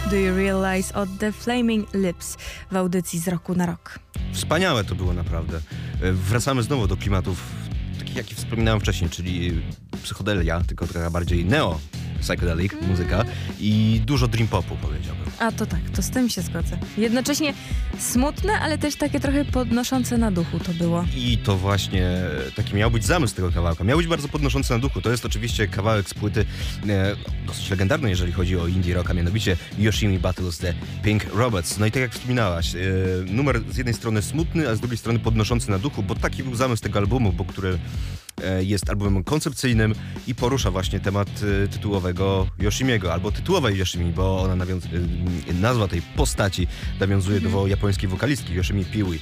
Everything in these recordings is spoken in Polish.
Do You Realize od The Flaming Lips w audycji z roku na rok. Wspaniałe to było naprawdę. Wracamy znowu do klimatów takich, jakie wspominałem wcześniej, czyli psychodelia, tylko trochę bardziej psychedelic muzyka i dużo dream popu, powiedziałbym. A to tak, to z tym się zgodzę. Jednocześnie smutne, ale też takie trochę podnoszące na duchu to było. I to właśnie taki miał być zamysł tego kawałka. Miał być bardzo podnoszący na duchu. To jest oczywiście kawałek z płyty dosyć legendarnej, jeżeli chodzi o indie rock, a mianowicie Yoshimi Battles the Pink Robots. No i tak jak wspominałaś, numer z jednej strony smutny, a z drugiej strony podnoszący na duchu, bo taki był zamysł tego albumu, bo który jest albumem koncepcyjnym i porusza właśnie temat tytułowego Yoshimiego, albo tytułowej Yoshimi, bo ona nazwa tej postaci nawiązuje do japońskiej wokalistki Yoshimi Piwi.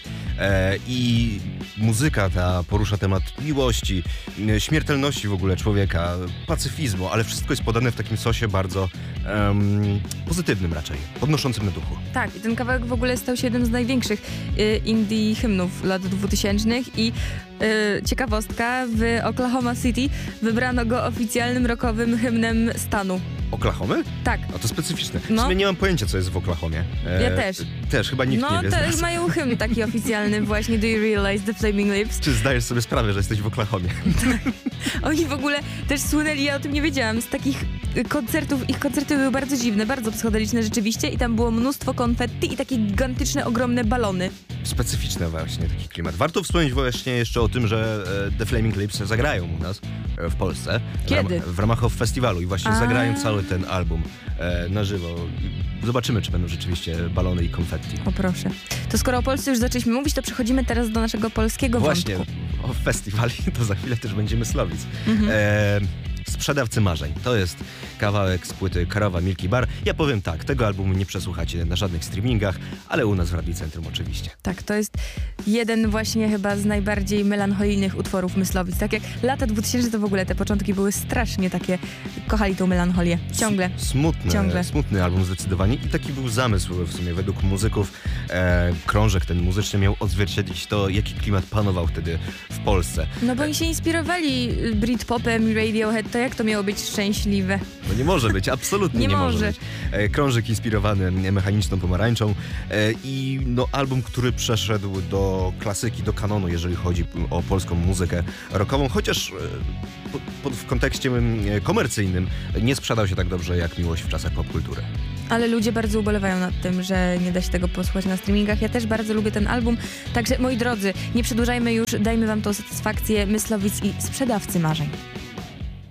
I muzyka ta porusza temat miłości, śmiertelności w ogóle człowieka, pacyfizmu, ale wszystko jest podane w takim sosie bardzo pozytywnym raczej, podnoszącym na duchu. Tak, i ten kawałek w ogóle stał się jednym z największych indie hymnów lat 2000 i ciekawostka, w Oklahoma City wybrano go oficjalnym rockowym hymnem stanu. Oklahomy? Tak. A to specyficzne. No. W sumie nie mam pojęcia, co jest w Oklahomie. Ja też. Też, chyba nikt nie wie. No, to mają hymn taki oficjalny właśnie, Do You Realize the Flaming Lips. Czy zdajesz sobie sprawę, że jesteś w Oklahomie? Oni w ogóle też słynęli, ja o tym nie wiedziałam, z takich koncertów. Ich koncerty były bardzo dziwne, bardzo psychodeliczne rzeczywiście i tam było mnóstwo konfetti i takie gigantyczne, ogromne balony. Specyficzny właśnie taki klimat. Warto wspomnieć właśnie jeszcze o tym, że The Flaming Lips zagrają u nas w Polsce. Kiedy? W ramach festiwalu i właśnie zagrają cały ten album na żywo. Zobaczymy, czy będą rzeczywiście balony i konfetti. O proszę. To skoro o Polsce już zaczęliśmy mówić, to przechodzimy teraz do naszego polskiego właśnie, wątku. o festiwali to za chwilę też będziemy slowić. Sprzedawcy marzeń. To jest kawałek z płyty Karowa Milky Bar. Ja powiem tak, tego albumu nie przesłuchacie na żadnych streamingach, ale u nas w Radiu Centrum oczywiście. Tak, to jest jeden właśnie chyba z najbardziej melancholijnych utworów Myslowic. Tak jak lata 2000 to w ogóle te początki były strasznie takie, kochali tą melancholię. Ciągle. Smutny album zdecydowanie i taki był zamysł w sumie według muzyków. Krążek ten muzyczny miał odzwierciedlić to, jaki klimat panował wtedy w Polsce. No bo oni się inspirowali Britpopem i Radiohead, to jak to miało być szczęśliwe? No nie może być, absolutnie nie może być. Krążek inspirowany Mechaniczną Pomarańczą i no album, który przeszedł do klasyki, do kanonu, jeżeli chodzi o polską muzykę rockową, chociaż w kontekście komercyjnym nie sprzedał się tak dobrze jak Miłość w czasach popkultury. Ale ludzie bardzo ubolewają nad tym, że nie da się tego posłuchać na streamingach. Ja też bardzo lubię ten album. Także moi drodzy, nie przedłużajmy już, dajmy wam tą satysfakcję Myslowic i Sprzedawcy Marzeń.